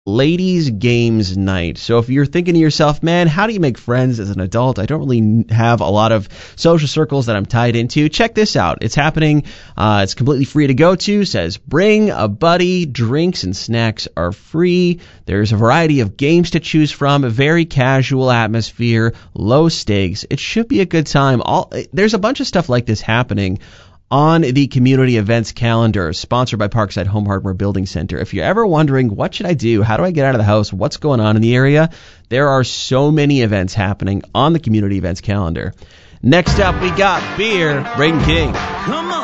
Ladies Games Night. So if you're thinking to yourself, man, how do you make friends as an adult? I don't really have a lot of social circles that I'm tied into. Check this out. It's happening. It's completely free to go to. Says bring a buddy. Drinks and snacks are free. There's a variety of games to choose from. A very casual atmosphere. Low stakes. It should be a good time. There's a bunch of stuff like this happening on the community events calendar, sponsored by Parkside Home Hardware Building Center. If you're ever wondering, what should I do? How do I get out of the house? What's going on in the area? There are so many events happening on the community events calendar. Next up, we got Beer Breaking King. Come on.